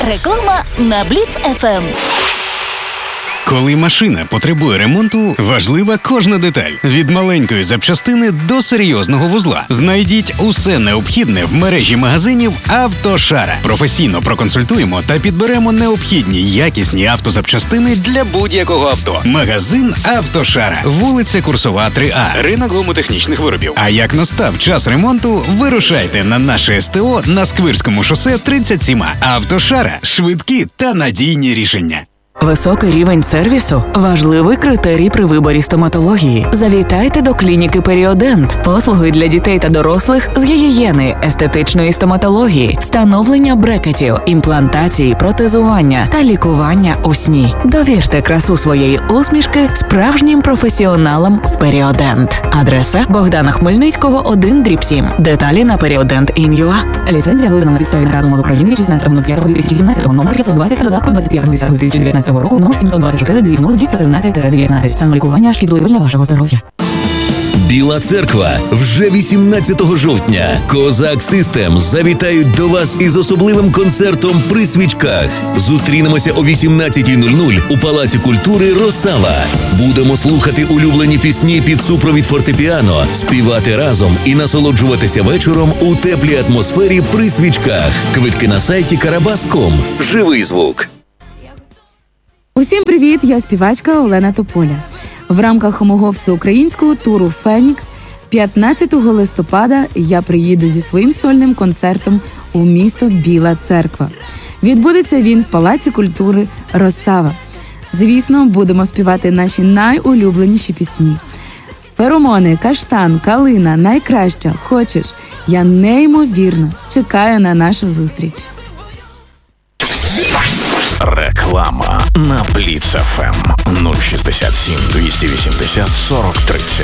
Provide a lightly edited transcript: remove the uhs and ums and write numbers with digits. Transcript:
Реклама на Бліц ФМ. Коли машина потребує ремонту, важлива кожна деталь. Від маленької запчастини до серйозного вузла. Знайдіть усе необхідне в мережі магазинів «Автошара». Професійно проконсультуємо та підберемо необхідні якісні автозапчастини для будь-якого авто. Магазин «Автошара». Вулиця Курсова, 3А. Ринок гомотехнічних виробів. А як настав час ремонту, вирушайте на наше СТО на Сквирському шосе 37А. «Автошара» – швидкі та надійні рішення. Високий рівень сервісу – важливий критерій при виборі стоматології. Завітайте до клініки «Періодент». Послуги для дітей та дорослих з гігієни, естетичної стоматології, встановлення брекетів, імплантації, протезування та лікування у сні. Довірте красу своєї усмішки справжнім професіоналам в «Періодент». Адреса Богдана Хмельницького, 1/7. Деталі на periodentin.ua. Ліцензія видана на підставі наказу МОЗ України від 16.05.2017, номер 520 та додатку 25.10.2019 року, номер 724-00-13-19. Самолікування шкідливе для вашого здоров'я. Біла Церква вже 18 жовтня. Козак System завітають до вас із особливим концертом при свічках. Зустрінемося о 18:00 у Палаці культури «Росава». Будемо слухати улюблені пісні під супровід фортепіано, співати разом і насолоджуватися вечором у теплій атмосфері при свічках. Квитки на сайті karabas.com. Живий звук. Усім привіт, я співачка Олена Тополя. В рамках мого всеукраїнського туру «Фенікс» 15 листопада я приїду зі своїм сольним концертом у місто Біла Церква. Відбудеться він в Палаці культури «Росава». Звісно, будемо співати наші найулюбленіші пісні. Феромони, Каштан, Калина, Найкраща, Хочеш. Я неймовірно чекаю на нашу зустріч. Реклама на Бліц ФМ 067 280 40 30.